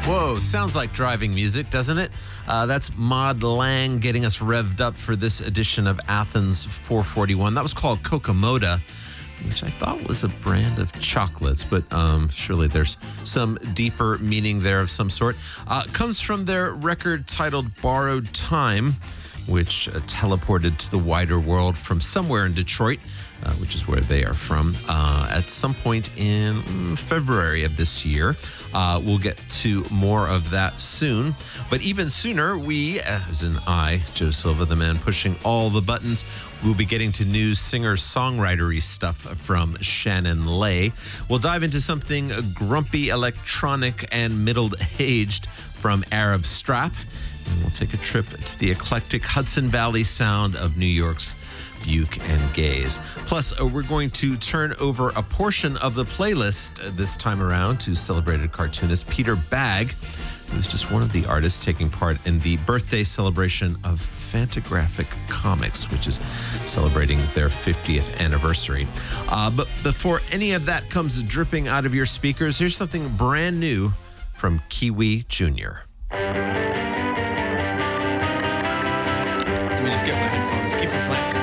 Whoa, sounds like driving music, doesn't it? That's Maud Lang getting us revved up for this edition of Athens 441. That was called Kokomoda, which I thought was a brand of chocolates, but surely there's some deeper meaning there of some sort. Comes from their record titled Borrowed Time, which teleported to the wider world from somewhere in Detroit, which is where they are from, at some point in February of this year. We'll get to more of that soon. But even sooner, we, as in I, Joe Silva, the man pushing all the buttons, we'll be getting to new singer-songwritery stuff from Shannon Lay. We'll dive into something grumpy, electronic, and middle-aged from Arab Strap. And we'll take a trip to the eclectic Hudson Valley sound of New York's Buke and Gaze. Plus, we're going to turn over a portion of the playlist this time around to celebrated cartoonist Peter Bagg, who's just one of the artists taking part in the birthday celebration of Fantagraphic Comics, which is celebrating their 50th anniversary. But before any of that comes dripping out of your speakers, here's something brand new from Kiwi Jr. Let me just get my headphones. Keep it playing.